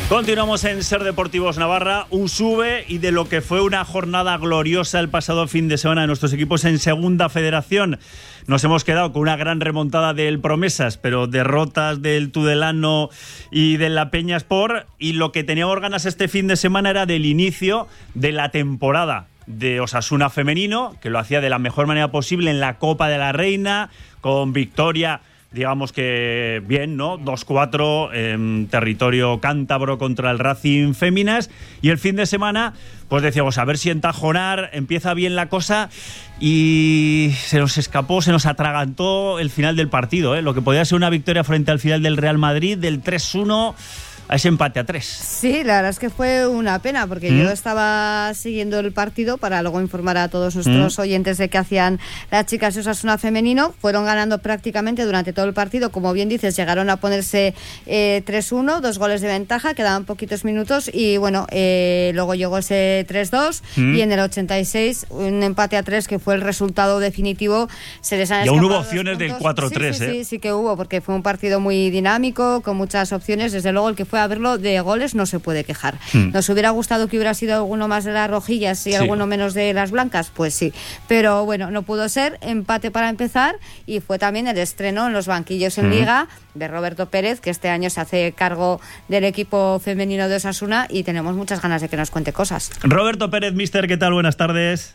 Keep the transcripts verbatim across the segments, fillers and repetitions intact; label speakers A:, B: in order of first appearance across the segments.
A: Continuamos en Ser Deportivos Navarra, un sube y de lo que fue una jornada gloriosa el pasado fin de semana de nuestros equipos en Segunda Federación. Nos hemos quedado con una gran remontada del Promesas, pero derrotas del Tudelano y de la Peña Sport, y lo que teníamos ganas este fin de semana era del inicio de la temporada de Osasuna femenino, que lo hacía de la mejor manera posible en la Copa de la Reina, con victoria, digamos que bien, ¿no? dos cuatro en territorio cántabro contra el Racing Féminas. Y el fin de semana, pues decíamos, a ver si en Tajonar empieza bien la cosa, y se nos escapó, se nos atragantó el final del partido, ¿eh? Lo que podía ser una victoria frente al final del Real Madrid, del tres uno a ese empate a tres.
B: Sí, la verdad es que fue una pena, porque ¿Mm? yo estaba siguiendo el partido para luego informar a todos nuestros ¿Mm? oyentes de qué hacían las chicas de Osasuna femenino. Fueron ganando prácticamente durante todo el partido, como bien dices, llegaron a ponerse eh, tres uno, dos goles de ventaja, quedaban poquitos minutos y bueno, eh, luego llegó ese tres dos ¿Mm? y en el ochenta y seis un empate a tres que fue el resultado definitivo. Se les han
A: y aún hubo opciones del cuatro tres,
B: sí, sí,
A: ¿eh?
B: sí, sí que hubo, porque fue un partido muy dinámico, con muchas opciones. Desde luego el que fue a verlo de goles no se puede quejar. Hmm. ¿Nos hubiera gustado que hubiera sido alguno más de las rojillas y sí. alguno menos de las blancas? Pues sí, pero bueno, no pudo ser. Empate para empezar, y fue también el estreno en los banquillos en hmm. Liga de Roberto Pérez, que este año se hace cargo del equipo femenino de Osasuna, y tenemos muchas ganas de que nos cuente cosas.
A: Roberto Pérez, mister, ¿qué tal? Buenas tardes.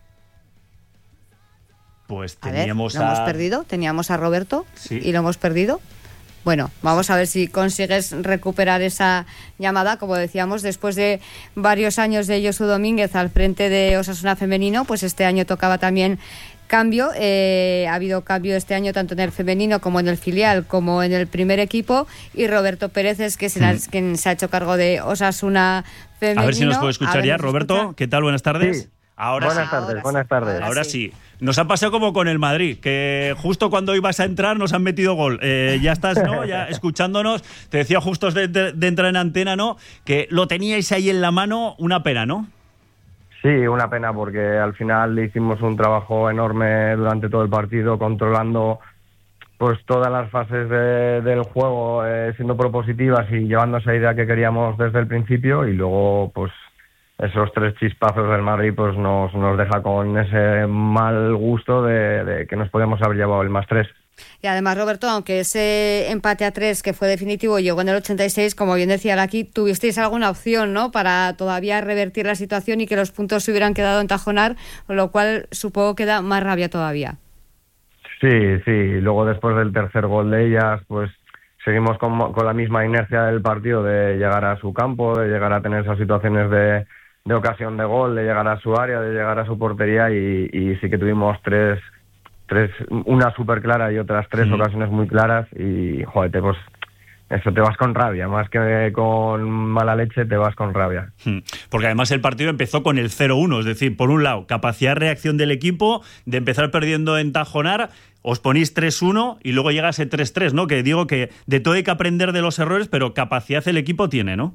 A: Pues teníamos
B: a ver, ¿lo
A: a...
B: hemos perdido? Teníamos a Roberto
A: sí.
B: y lo hemos perdido. Bueno, vamos a ver si consigues recuperar esa llamada. Como decíamos, después de varios años de Josu Domínguez al frente de Osasuna femenino, pues este año tocaba también cambio. Eh, ha habido cambio este año tanto en el femenino como en el filial, como en el primer equipo, y Roberto Pérez es que se mm. quien se ha hecho cargo de Osasuna femenino.
A: A ver si nos puede escuchar ya. Roberto, escucha. ¿Qué tal? Buenas tardes.
C: Sí.
A: Ahora
C: buenas
A: sí.
C: tardes,
B: ahora
C: buenas
B: sí.
C: tardes.
B: Ahora,
A: ahora
B: sí.
A: sí. Nos ha pasado como con el Madrid, que justo cuando ibas a entrar nos han metido gol. Eh, ya estás, ¿no? Ya escuchándonos. Te decía justo de, de, de entrar en antena, ¿no? Que lo teníais ahí en la mano, una pena, ¿no?
C: Sí, una pena, porque al final hicimos un trabajo enorme durante todo el partido, controlando pues todas las fases de, del juego, eh, siendo propositivas y llevando esa idea que queríamos desde el principio, y luego pues esos tres chispazos del Madrid pues nos, nos deja con ese mal gusto de, de que nos podíamos haber llevado el más tres.
B: Y además, Roberto, aunque ese empate a tres que fue definitivo llegó en el ochenta y seis, como bien decía aquí, tuvisteis alguna opción, ¿no?, para todavía revertir la situación y que los puntos se hubieran quedado en Tajonar, lo cual supongo que da más rabia todavía.
C: Sí, sí. Luego, después del tercer gol de ellas, pues seguimos con, con la misma inercia del partido de llegar a su campo, de llegar a tener esas situaciones de de ocasión de gol, de llegar a su área, de llegar a su portería, y, y sí que tuvimos tres, tres una súper clara y otras tres mm. ocasiones muy claras, y joder, te, pues eso, te vas con rabia, más que con mala leche, te vas con rabia.
A: Porque además el partido empezó con el cero uno, es decir, por un lado, capacidad de reacción del equipo, de empezar perdiendo en Tajonar, os ponís tres uno y luego llega ese tres tres, ¿no? Que digo que de todo hay que aprender de los errores, pero capacidad el equipo tiene, ¿no?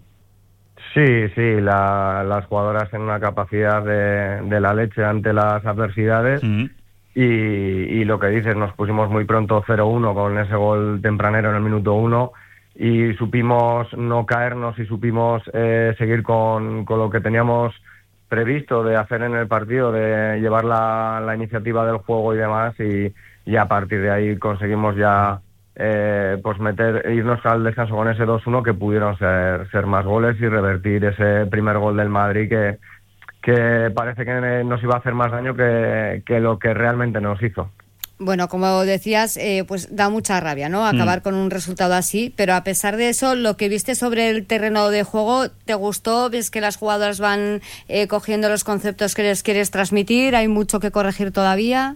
C: Sí, sí, la, las jugadoras tienen una capacidad de, de la leche ante las adversidades, mm. y, y lo que dices, nos pusimos muy pronto cero uno con ese gol tempranero en el minuto uno, y supimos no caernos y supimos eh, seguir con, con lo que teníamos previsto de hacer en el partido, de llevar la, la iniciativa del juego y demás, y, y a partir de ahí conseguimos ya Eh, pues meter irnos al descanso con ese dos uno, que pudieron ser, ser más goles y revertir ese primer gol del Madrid que, que parece que nos iba a hacer más daño que, que lo que realmente nos hizo.
B: Bueno, como decías, eh, pues da mucha rabia, ¿no?, acabar mm. con un resultado así, pero a pesar de eso, lo que viste sobre el terreno de juego, ¿te gustó? ¿Ves que las jugadoras van eh, cogiendo los conceptos que les quieres transmitir? ¿Hay mucho que corregir todavía?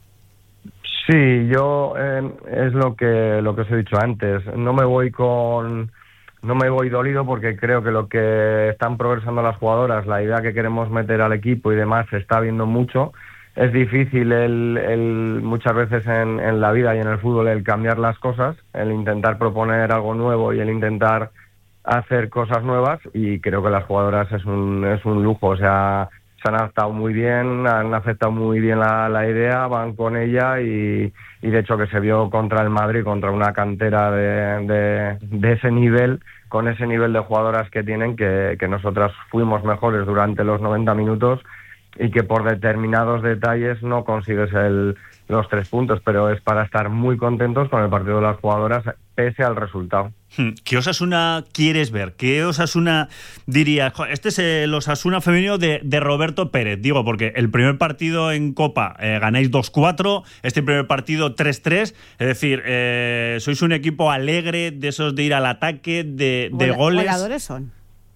C: Sí, yo eh, es lo que lo que os he dicho antes. No me voy con no me voy dolido, porque creo que lo que están progresando las jugadoras, la idea que queremos meter al equipo y demás, se está viendo mucho. Es difícil el, el muchas veces en, en la vida y en el fútbol el cambiar las cosas, el intentar proponer algo nuevo y el intentar hacer cosas nuevas, y creo que las jugadoras es un es un lujo. O sea, se han adaptado muy bien, han aceptado muy bien la, la idea, van con ella y, y de hecho que se vio contra el Madrid, contra una cantera de, de, de ese nivel, con ese nivel de jugadoras que tienen, que, que nosotras fuimos mejores durante los noventa minutos y que por determinados detalles no consigues el, los tres puntos, pero es para estar muy contentos con el partido de las jugadoras pese al resultado.
A: ¿Qué Osasuna quieres ver? ¿Qué Osasuna dirías? Este es el Osasuna femenino de, de Roberto Pérez, digo, porque el primer partido en Copa eh, ganáis dos cuatro, este primer partido tres tres, es decir, eh, sois un equipo alegre, de esos de ir al ataque, de, de
B: Gola,
A: goles.
B: ¿Goleadores son?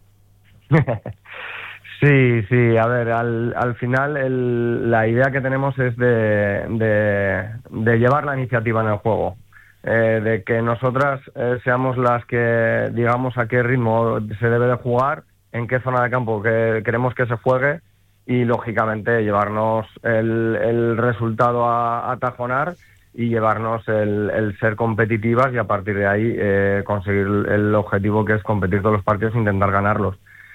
C: Sí, sí, a ver, al, al final el, la idea que tenemos es de, de, de llevar la iniciativa en el juego, eh, de que nosotras eh, seamos las que digamos a qué ritmo se debe de jugar, en qué zona de campo que queremos que se juegue y lógicamente llevarnos el, el resultado a, a tajonar y llevarnos el, el ser competitivas y a partir de ahí eh, conseguir el objetivo que es competir todos los partidos e intentar ganarlos.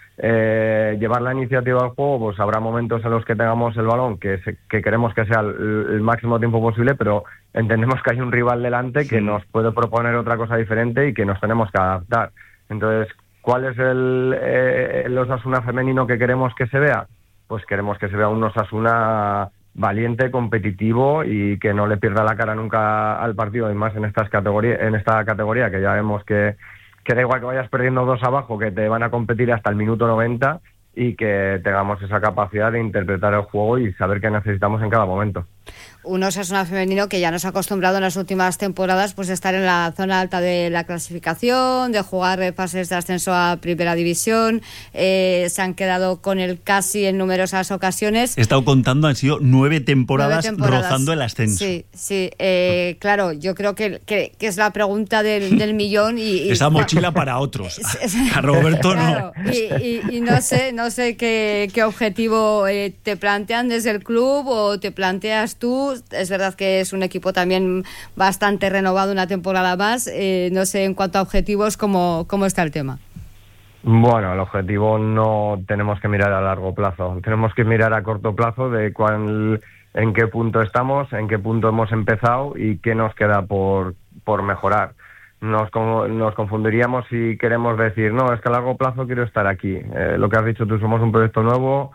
C: Eh, llevar la iniciativa al juego, pues habrá momentos en los que tengamos el balón que, se, que queremos que sea el, el máximo tiempo posible, pero entendemos que hay un rival delante que nos puede proponer otra cosa diferente y que nos tenemos que adaptar. Entonces, ¿cuál es el, eh, el Osasuna femenino que queremos que se vea? Pues queremos que se vea un Osasuna valiente, competitivo y que no le pierda la cara nunca al partido, y más en estas categorías, en esta categoría que ya vemos que que da igual que vayas perdiendo dos abajo, que te van a competir hasta el minuto noventa y que tengamos esa capacidad de interpretar el juego y saber qué necesitamos en cada momento.
B: Un Osasuna femenino que ya nos ha acostumbrado en las últimas temporadas pues estar en la zona alta de la clasificación, de jugar fases de ascenso a Primera División, eh, se han quedado con el casi en numerosas ocasiones.
A: He estado contando, han sido nueve temporadas, nueve temporadas. rozando el ascenso.
B: Sí, sí, eh, claro, yo creo que, que, que es la pregunta del, del millón. Y, y
A: esa mochila para otros, a Roberto
B: claro, no. Y, y, y no sé, no sé qué, qué objetivo eh, te plantean desde el club o te planteas tú. Es verdad que es un equipo también bastante renovado, una temporada más. Eh, no sé en cuanto a objetivos cómo, cómo está el tema.
C: Bueno, el objetivo no tenemos que mirar a largo plazo. Tenemos que mirar a corto plazo de cuál, en qué punto estamos, en qué punto hemos empezado y qué nos queda por, por mejorar. Nos, nos confundiríamos si queremos decir, no, es que a largo plazo quiero estar aquí. Eh, lo que has dicho tú, somos un proyecto nuevo,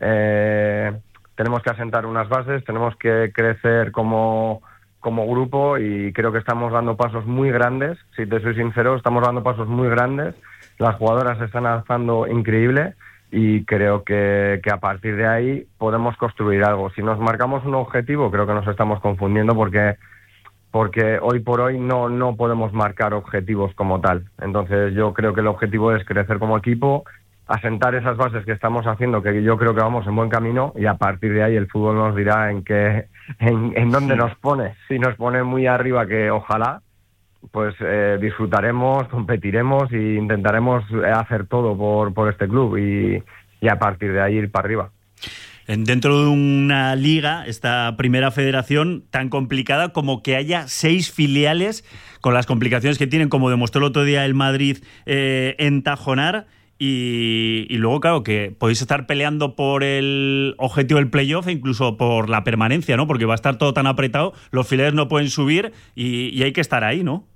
C: eh, tenemos que asentar unas bases, tenemos que crecer como, como grupo y creo que estamos dando pasos muy grandes. Si te soy sincero, estamos dando pasos muy grandes. Las jugadoras se están avanzando increíble y creo que, que a partir de ahí podemos construir algo. Si nos marcamos un objetivo, creo que nos estamos confundiendo porque, porque hoy por hoy no, no podemos marcar objetivos como tal. Entonces yo creo que el objetivo es crecer como equipo, asentar esas bases que estamos haciendo, que yo creo que vamos en buen camino, y a partir de ahí el fútbol nos dirá en qué, en, en dónde nos pone. Si nos pone muy arriba, que ojalá, pues eh, disfrutaremos, competiremos e intentaremos hacer todo por, por este club y, y a partir de ahí ir para arriba.
A: Dentro de una liga, esta primera federación tan complicada como que haya seis filiales, con las complicaciones que tienen, como demostró el otro día el Madrid eh, en Tajonar. Y, y luego, claro, que podéis estar peleando por el objetivo del playoff e incluso por la permanencia, ¿no? Porque va a estar todo tan apretado, los filiales no pueden subir y, y hay que estar ahí, ¿no?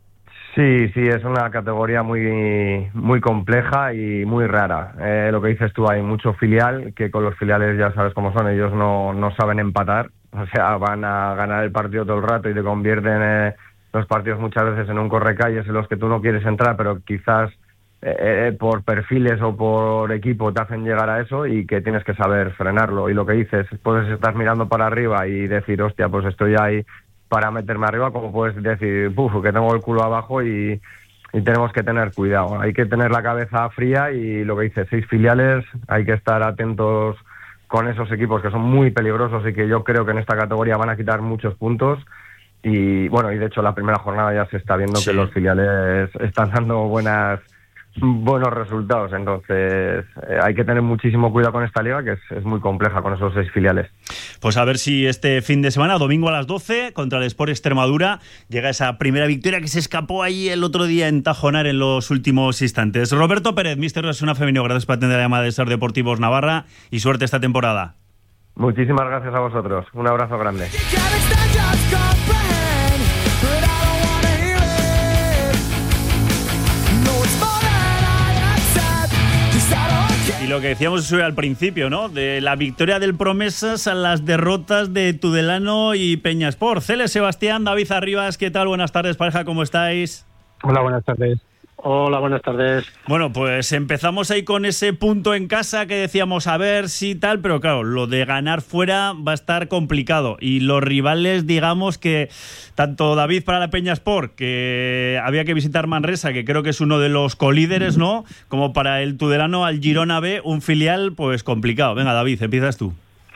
C: Sí, sí, es una categoría muy muy compleja y muy rara. Eh, lo que dices tú, hay mucho filial, que con los filiales ya sabes cómo son, ellos no, no saben empatar, o sea, van a ganar el partido todo el rato y te convierten eh, los partidos muchas veces en un correcalles en los que tú no quieres entrar, pero quizás Eh, por perfiles o por equipo te hacen llegar a eso y que tienes que saber frenarlo. Y lo que dices, puedes estar mirando para arriba y decir, hostia, pues estoy ahí para meterme arriba, como puedes decir, puf, que tengo el culo abajo y, y tenemos que tener cuidado. Hay que tener la cabeza fría y lo que dices, seis filiales, hay que estar atentos con esos equipos que son muy peligrosos y que yo creo que en esta categoría van a quitar muchos puntos. Y bueno, y de hecho la primera jornada ya se está viendo sí. que los filiales están dando buenas buenos resultados, entonces eh, hay que tener muchísimo cuidado con esta liga que es, es muy compleja con esos seis filiales.
A: Pues a ver si este fin de semana, domingo a las doce, contra el Sport Extremadura, llega esa primera victoria que se escapó ahí el otro día en Tajonar en los últimos instantes. Roberto Pérez, míster Osasuna Femenino, gracias por atender la llamada de Ser Deportivos Navarra y suerte esta temporada.
C: Muchísimas gracias a vosotros. Un abrazo grande.
A: Y lo que decíamos al principio, ¿no? De la victoria del Promesas a las derrotas de Tudelano y Peñasport. Cele Sebastián, David Arribas, ¿qué tal? Buenas tardes, pareja, ¿cómo estáis?
D: Hola, buenas tardes. Hola, buenas tardes.
A: Bueno, pues empezamos ahí con ese punto en casa que decíamos a ver si tal, pero claro, lo de ganar fuera va a estar complicado. Y los rivales, digamos que tanto David para la Peñasport, que había que visitar Manresa, que creo que es uno de los colíderes, ¿no? Como para el Tudelano al Girona B, un filial pues complicado. Venga, David, empiezas tú.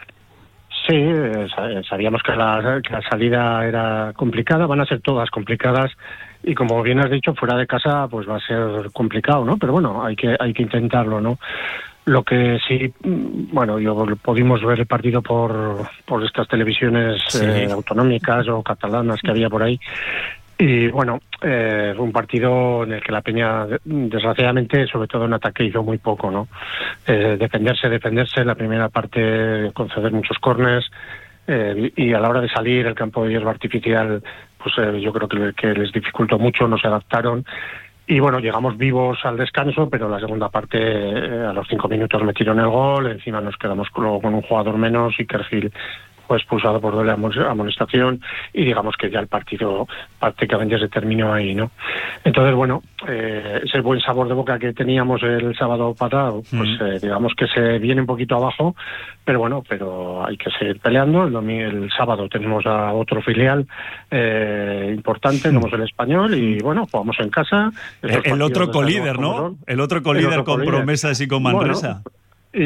D: Sí, sabíamos que la, que la salida era complicada, van a ser todas complicadas y como bien has dicho, fuera de casa pues va a ser complicado, ¿no? Pero bueno, hay que hay que intentarlo, ¿no? Lo que sí, bueno, yo pudimos ver el partido por por estas televisiones sí. eh, autonómicas o catalanas que había por ahí. Y bueno, eh, fue un partido en el que la Peña, desgraciadamente, sobre todo en ataque, hizo muy poco, ¿no? Eh, defenderse, defenderse, la primera parte conceder muchos córners, eh, y a la hora de salir el campo de hierba artificial, pues eh, yo creo que, que les dificultó mucho, no se adaptaron. Y bueno, llegamos vivos al descanso, pero la segunda parte, eh, a los cinco minutos metieron el gol, encima nos quedamos con, con un jugador menos y Kergil fue expulsado por doble amonestación y digamos que ya el partido prácticamente se terminó ahí, ¿no? Entonces, bueno, eh, ese buen sabor de boca que teníamos el sábado pasado, pues mm. eh, digamos que se viene un poquito abajo, pero bueno, pero hay que seguir peleando. El, domingo, el sábado tenemos a otro filial eh, importante, como es el Español, y bueno, jugamos en casa.
A: El, el otro colíder, ¿no? El otro colíder con colíder. Promesas y con Manresa.
D: Bueno,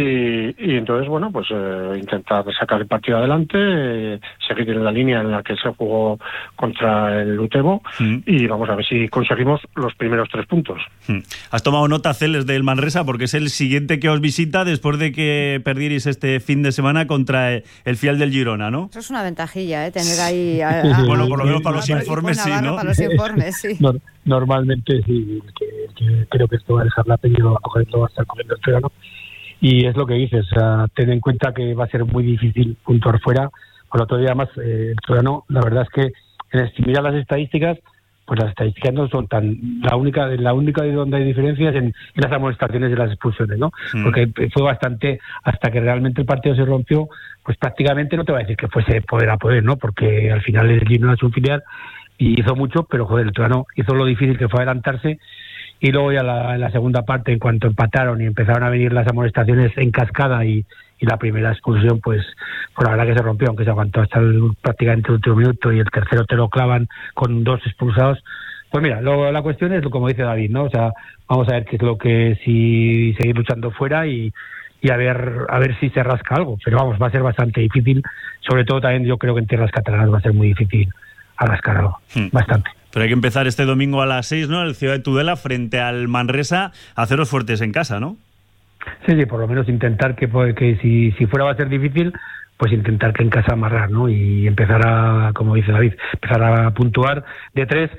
D: Y, y entonces, bueno, pues eh, intentar sacar el partido adelante, eh, seguir en la línea en la que se jugó contra el Utebo mm. y vamos a ver si conseguimos los primeros tres puntos.
A: Mm. Has tomado nota, Celes, del Manresa, porque es el siguiente que os visita después de que perdierais este fin de semana contra el filial del Girona, ¿no?
B: Eso es una ventajilla, ¿eh? Tener ahí... A, a,
A: bueno, por lo menos para los informes sí, ¿no?
B: Para los informes, sí.
E: No, normalmente sí, que, que creo que esto va a dejar la Peña, va a cogerlo, va a estar cogiendo el Tudelano. Y es lo que dices, o sea, ten en cuenta que va a ser muy difícil puntuar fuera. Por otro día más, eh, el Tudelano, la verdad es que en, si miras las estadísticas, pues las estadísticas no son tan... La única la única de donde hay diferencias en, en las amonestaciones de las expulsiones, ¿no? Mm. Porque fue bastante... Hasta que realmente el partido se rompió, pues prácticamente no te va a decir que fuese poder a poder, ¿no? Porque al final el Girona es un filial y hizo mucho, pero joder, el Tudelano hizo lo difícil que fue adelantarse. Y luego ya la, en la segunda parte, en cuanto empataron y empezaron a venir las amonestaciones en cascada y, y la primera expulsión, pues, pues la verdad que se rompió, aunque se aguantó hasta el, prácticamente el último minuto y el tercero te lo clavan con dos expulsados. Pues mira, luego la cuestión es, como dice David, ¿no? O sea, vamos a ver qué es lo que, si seguir luchando fuera y, y a ver a ver si se rasca algo. Pero vamos, va a ser bastante difícil, sobre todo también yo creo que en tierras catalanas va a ser muy difícil a rascar algo, hmm. bastante.
A: Pero hay que empezar este domingo a las seis, ¿no? En el Ciudad de Tudela, frente al Manresa, a haceros fuertes en casa, ¿no?
E: Sí, sí, por lo menos intentar que, que si, si fuera va a ser difícil, pues intentar que en casa amarrar, ¿no? Y empezar a, como dice David, empezar a puntuar de tres,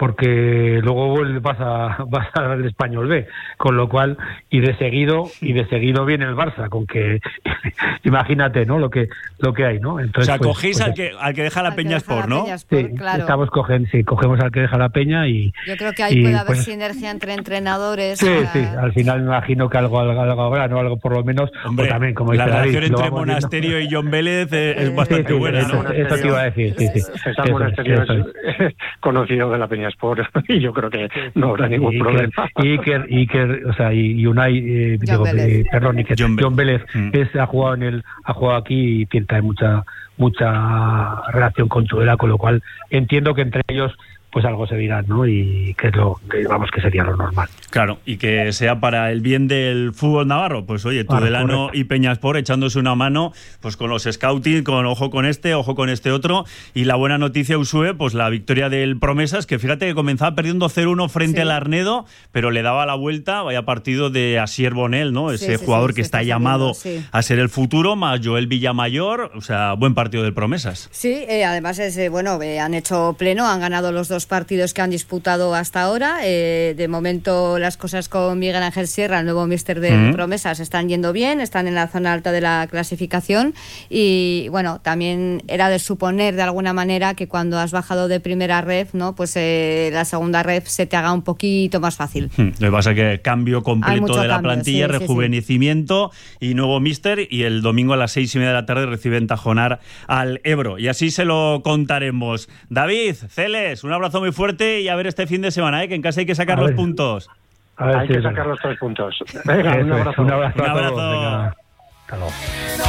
E: porque luego vas a vas al Español B, con lo cual y de seguido y de seguido viene el Barça, con que imagínate, ¿no? Lo que lo que hay, ¿no?
A: Entonces, o sea, pues, cogéis pues, al que al que deja la Peñasport, ¿no?
E: Sí, claro. Estamos cogiendo, sí, cogemos al que deja la Peña y
B: yo creo que ahí y, puede haber pues, sinergia entre entrenadores.
E: Sí, para... sí, al final me imagino que algo algo, algo habrá, no algo por lo menos.
A: Hombre,
E: o también como
A: la
E: dice
A: relación
E: David,
A: entre Monasterio viendo. y John Vélez es, es bastante
E: sí, sí,
A: buena,
E: eso,
A: ¿no?
E: Eso te iba a decir, sí, sí.
D: César Monasterio es conocido de la Peñasport y yo creo que no habrá ningún
E: y
D: problema.
E: Que, Iker, Iker, o sea, y Unai, eh, digo, eh, perdón, Iker, John, John Vélez, mm. es, ha jugado en el, ha jugado aquí y tiene mucha mucha relación con Tudela, con lo cual entiendo que entre ellos pues algo se dirá, ¿no? Y que es lo que digamos que sería lo normal.
A: Claro, y que sea para el bien del fútbol navarro. Pues oye, Tudelano y Peñaspor echándose una mano pues con los scouting, con ojo con este, ojo con este otro. Y la buena noticia, Usue, pues la victoria del Promesas, que fíjate que comenzaba perdiendo cero uno frente sí. al Arnedo, pero le daba la vuelta, vaya partido de Asier Bonel, ¿no? Ese sí, jugador sí, que está, está llamado sí. a ser el futuro, más Joel Villamayor. O sea, buen partido del Promesas.
B: Sí, eh, además es eh, bueno, eh, han hecho pleno, han ganado los dos partidos que han disputado hasta ahora. Eh, de momento las cosas con Miguel Ángel Sierra, el nuevo míster de mm. Promesas, están yendo bien, están en la zona alta de la clasificación y bueno, también era de suponer de alguna manera que cuando has bajado de primera ref, ¿no? Pues eh, la segunda ref se te haga un poquito más fácil.
A: Hmm. Lo que pasa es que cambio completo de la cambio, plantilla, sí, rejuvenecimiento sí, sí. y nuevo míster, y el domingo a las seis y media de la tarde reciben Tajonar al Ebro. Y así se lo contaremos. David, Celes, un abrazo muy fuerte y a ver este fin de semana, ¿eh? Que en casa hay que sacar los puntos.
D: A ver, hay sí, que sacar sí. los tres puntos. Venga, un abrazo.
E: Un abrazo.
A: Un abrazo.
E: Venga, hasta luego.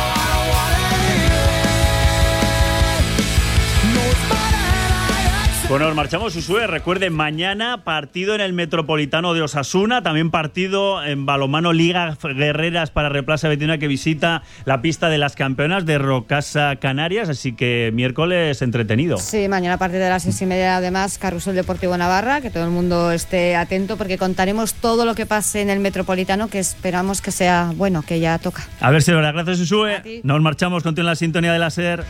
A: Bueno, nos marchamos, Usue. Recuerden, mañana partido en el Metropolitano de Osasuna, también partido en balonmano Liga Guerreras para Replaza Betina, que visita la pista de las campeonas de Rocasa Canarias, así que miércoles entretenido.
B: Sí, mañana a partir de las seis y media, además, Carrusel Deportivo Navarra, que todo el mundo esté atento porque contaremos todo lo que pase en el Metropolitano, que esperamos que sea bueno, que ya toca.
A: A ver si lo hará. Gracias, Usue. Nos marchamos, continúa la sintonía de la SER.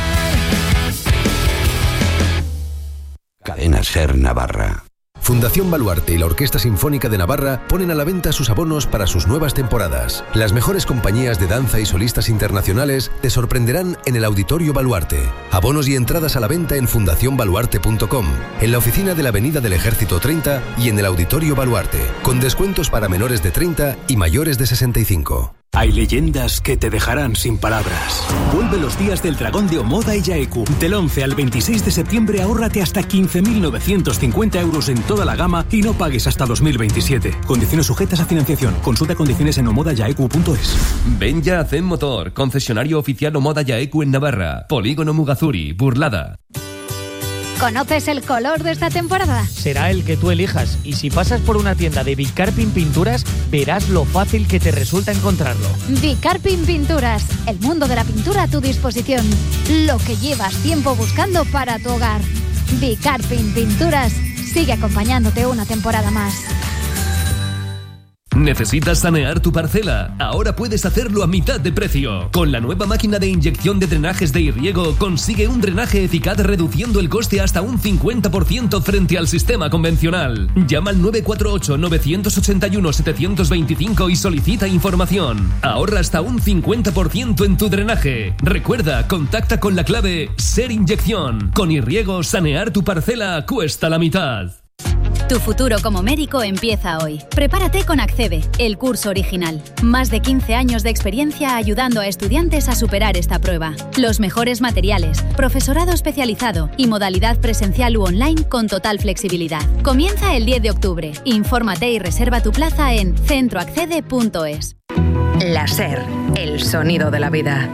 F: Cadena SER Navarra.
G: Fundación Baluarte y la Orquesta Sinfónica de Navarra ponen a la venta sus abonos para sus nuevas temporadas. Las mejores compañías de danza y solistas internacionales te sorprenderán en el Auditorio Baluarte. Abonos y entradas a la venta en fundación baluarte punto com, en la oficina de la Avenida del Ejército treinta y en el Auditorio Baluarte, con descuentos para menores de treinta y mayores de sesenta y cinco.
H: Hay leyendas que te dejarán sin palabras. Vuelve los días del dragón de Omoda y Yaeku. Del once al veintiséis de septiembre ahórrate hasta quince mil novecientos cincuenta euros en toda la gama y no pagues hasta dos mil veintisiete. Condiciones sujetas a financiación. Consulta condiciones en omoda yaeku punto es.
I: Ven ya a Zen Motor, concesionario oficial Omoda Yaeku en Navarra. Polígono Mugazuri, Burlada.
J: ¿Conoces el color de esta temporada?
K: Será el que tú elijas, y si pasas por una tienda de Bicarpin Pinturas, verás lo fácil que te resulta encontrarlo.
J: Bicarpin Pinturas, el mundo de la pintura a tu disposición. Lo que llevas tiempo buscando para tu hogar. Bicarpin Pinturas sigue acompañándote una temporada más.
I: ¿Necesitas sanear tu parcela? Ahora puedes hacerlo a mitad de precio. Con la nueva máquina de inyección de drenajes de Irriego consigue un drenaje eficaz reduciendo el coste hasta un cincuenta por ciento frente al sistema convencional. Llama al nueve cuatro ocho, nueve ocho uno, siete dos cinco y solicita información. Ahorra hasta un cincuenta por ciento en tu drenaje. Recuerda, contacta con la clave SER Inyección. Con Irriego, sanear tu parcela cuesta la mitad.
L: Tu futuro como médico empieza hoy. Prepárate con Accede, el curso original. Más de quince años de experiencia ayudando a estudiantes a superar esta prueba. Los mejores materiales, profesorado especializado y modalidad presencial u online con total flexibilidad. Comienza el diez de octubre. Infórmate y reserva tu plaza en centro accede punto es.
M: La SER, el sonido de la vida.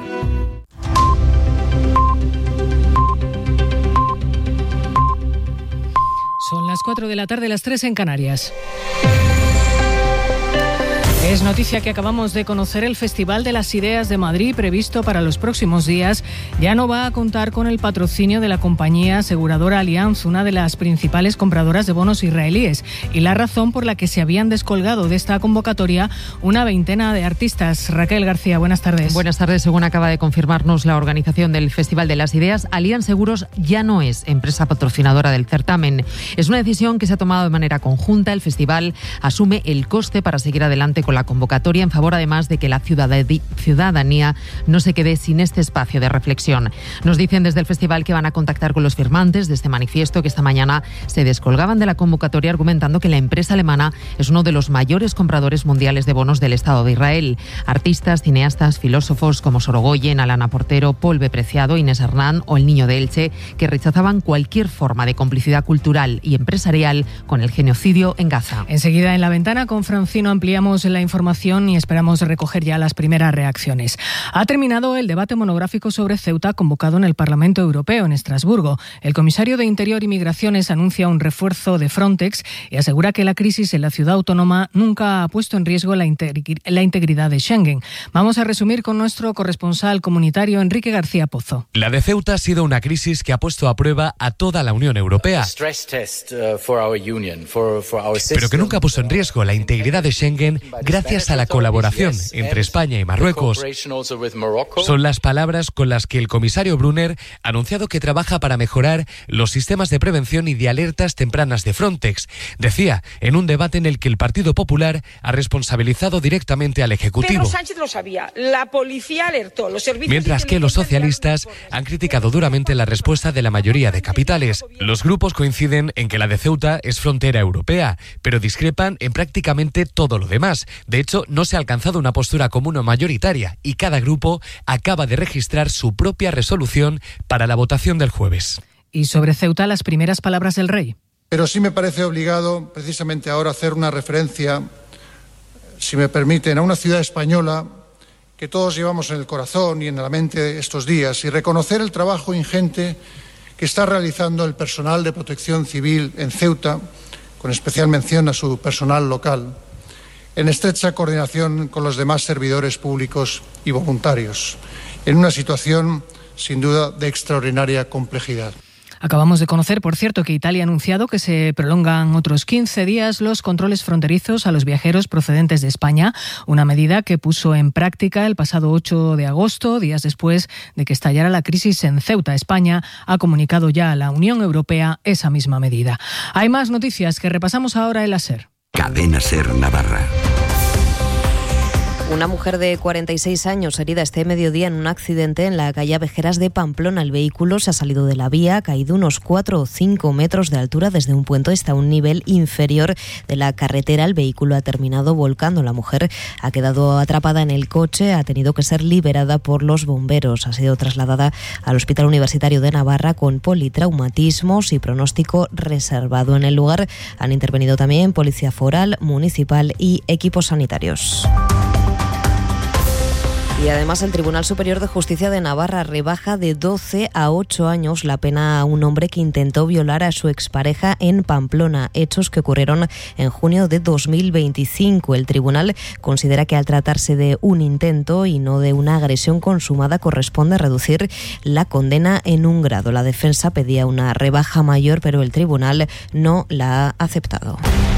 N: Son las cuatro de la tarde, las tres en Canarias. Es noticia que acabamos de conocer: el Festival de las Ideas de Madrid, previsto para los próximos días, ya no va a contar con el patrocinio de la compañía aseguradora Allianz, una de las principales compradoras de bonos israelíes, y la razón por la que se habían descolgado de esta convocatoria una veintena de artistas. Raquel García, buenas tardes.
O: Buenas tardes. Según acaba de confirmarnos la organización del Festival de las Ideas, Allianz Seguros ya no es empresa patrocinadora del certamen. Es una decisión que se ha tomado de manera conjunta. El festival asume el coste para seguir adelante con la convocatoria, en favor además de que la ciudadanía no se quede sin este espacio de reflexión. Nos dicen desde el festival que van a contactar con los firmantes de este manifiesto, que esta mañana se descolgaban de la convocatoria argumentando que la empresa alemana es uno de los mayores compradores mundiales de bonos del Estado de Israel. Artistas, cineastas, filósofos como Sorogoyen, Alana Portero, Paul B. Preciado, Inés Hernán o El Niño de Elche, que rechazaban cualquier forma de complicidad cultural y empresarial con el genocidio en Gaza.
N: Enseguida en La Ventana con Francino ampliamos la información información y esperamos recoger ya las primeras reacciones. Ha terminado el debate monográfico sobre Ceuta convocado en el Parlamento Europeo en Estrasburgo. El comisario de Interior y Migraciones anuncia un refuerzo de Frontex y asegura que la crisis en la ciudad autónoma nunca ha puesto en riesgo la, integri- la integridad de Schengen. Vamos a resumir con nuestro corresponsal comunitario Enrique García Pozo.
F: La de Ceuta ha sido una crisis que ha puesto a prueba a toda la Unión Europea, pero que nunca puso en riesgo la integridad de Schengen gracias a la colaboración entre España y Marruecos. Son las palabras con las que el comisario Brunner ha anunciado que trabaja para mejorar los sistemas de prevención y de alertas tempranas de Frontex. Decía, en un debate en el que el Partido Popular ha responsabilizado directamente al Ejecutivo.
P: Pedro Sánchez lo sabía, la policía alertó, los servicios...
F: Mientras que los socialistas han criticado duramente la respuesta de la mayoría de capitales. Los grupos coinciden en que la de Ceuta es frontera europea, pero discrepan en prácticamente todo lo demás. De hecho, no se ha alcanzado una postura común o mayoritaria y cada grupo acaba de registrar su propia resolución para la votación del jueves.
N: Y sobre Ceuta, las primeras palabras del rey.
Q: Pero sí me parece obligado, precisamente ahora, hacer una referencia, si me permiten, a una ciudad española que todos llevamos en el corazón y en la mente estos días, y reconocer el trabajo ingente que está realizando el personal de protección civil en Ceuta, con especial mención a su personal local, en estrecha coordinación con los demás servidores públicos y voluntarios, en una situación, sin duda, de extraordinaria complejidad.
N: Acabamos de conocer, por cierto, que Italia ha anunciado que se prolongan otros quince días los controles fronterizos a los viajeros procedentes de España, una medida que puso en práctica el pasado ocho de agosto, días después de que estallara la crisis en Ceuta. España ha comunicado ya a la Unión Europea esa misma medida. Hay más noticias que repasamos ahora en la SER.
R: Cadena SER Navarra.
S: Una mujer de cuarenta y seis años herida este mediodía en un accidente en la calle Avejeras de Pamplona. El vehículo se ha salido de la vía, ha caído unos cuatro o cinco metros de altura desde un puente hasta un nivel inferior de la carretera. El vehículo ha terminado volcando. La mujer ha quedado atrapada en el coche, ha tenido que ser liberada por los bomberos. Ha sido trasladada al Hospital Universitario de Navarra con politraumatismos y pronóstico reservado. En el lugar han intervenido también Policía Foral, Municipal y equipos sanitarios. Y además el Tribunal Superior de Justicia de Navarra rebaja de doce a ocho años la pena a un hombre que intentó violar a su expareja en Pamplona, hechos que ocurrieron en junio de dos mil veinticinco. El tribunal considera que al tratarse de un intento y no de una agresión consumada corresponde reducir la condena en un grado. La defensa pedía una rebaja mayor, pero el tribunal no la ha aceptado.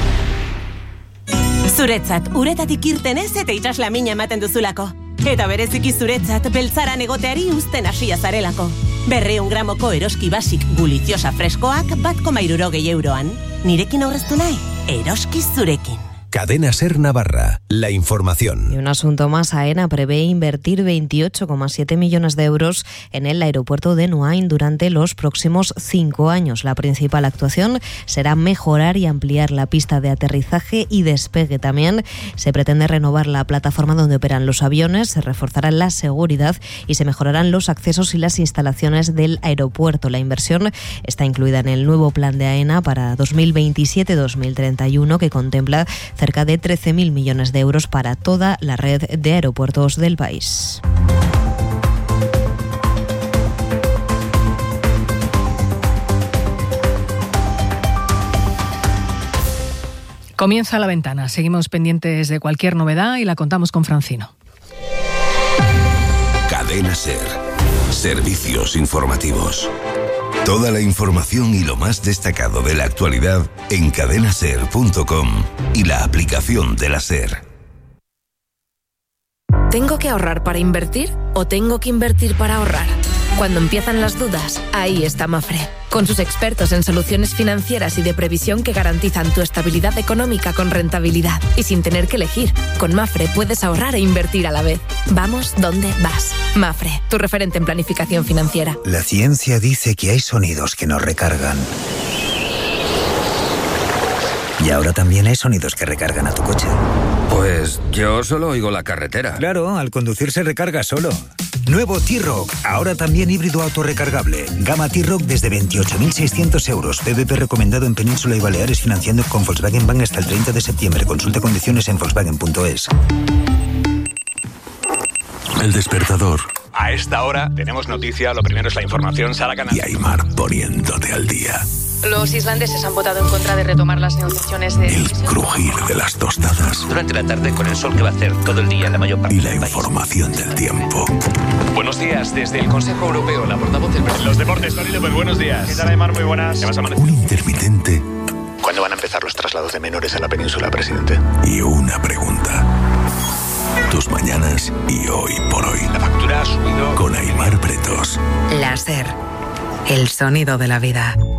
T: Zuretzat, uretatik irtenez eta itxasla mina ematen duzulako. Eta bereziki zuretzat, beltzaran egoteari uzten hasia zarelako. Berreun gramoko eroski basik guliziosa freskoak bat koma hirurogei euroan. Nirekin aurreztu nahi, eroski zurekin.
G: Cadena SER Navarra, la información.
S: Y un asunto más, AENA prevé invertir veintiocho coma siete millones de euros en el aeropuerto de Nuain durante los próximos cinco años. La principal actuación será mejorar y ampliar la pista de aterrizaje y despegue. También se pretende renovar la plataforma donde operan los aviones, se reforzará la seguridad y se mejorarán los accesos y las instalaciones del aeropuerto. La inversión está incluida en el nuevo plan de AENA para dos mil veintisiete dos mil treinta y uno, que contempla cerca de trece mil millones de euros para toda la red de aeropuertos del país.
N: Comienza La Ventana. Seguimos pendientes de cualquier novedad y la contamos con Francino.
R: Cadena SER. Servicios informativos. Toda la información y lo más destacado de la actualidad en cadena ser punto com y la aplicación de la SER.
M: ¿Tengo que ahorrar para invertir o tengo que invertir para ahorrar? Cuando empiezan las dudas, ahí está Mafre, con sus expertos en soluciones financieras y de previsión que garantizan tu estabilidad económica con rentabilidad y sin tener que elegir. Con Mafre puedes ahorrar e invertir a la vez. Vamos donde vas. Mafre, tu referente en planificación financiera.
U: La ciencia dice que hay sonidos que nos recargan. Y ahora también hay sonidos que recargan a tu coche.
V: Pues yo solo oigo la carretera.
U: Claro, al conducir se recarga solo. Nuevo T-Rock, ahora también híbrido autorrecargable. Gama T-Rock desde veintiocho mil seiscientos euros. P V P recomendado en Península y Baleares, financiando con Volkswagen Bank hasta el treinta de septiembre. Consulta condiciones en volkswagen punto es.
R: El despertador.
C: A esta hora tenemos noticia, lo primero es la información, Sara Canal.
R: Y Aymar poniéndote al día.
V: Los islandeses han votado en contra de retomar las negociaciones de...
R: El crujir de las tostadas.
W: Durante la tarde con el sol que va a hacer todo el día en la mayor parte
R: y
W: del
R: la
W: país.
R: Información del tiempo.
F: Buenos días, desde el Consejo Europeo, la portavoz del...
C: Los deportes, Tony López, buenos días. ¿Qué tal, Aymar? Muy buenas. ¿Qué vas a amanecer?
R: Un intermitente.
C: ¿Cuándo van a empezar los traslados de menores a la península, presidente?
R: Y una pregunta. Tus mañanas y hoy por hoy.
C: La factura ha subido...
R: Con Aymar Pretos.
X: La SER. El sonido de la vida.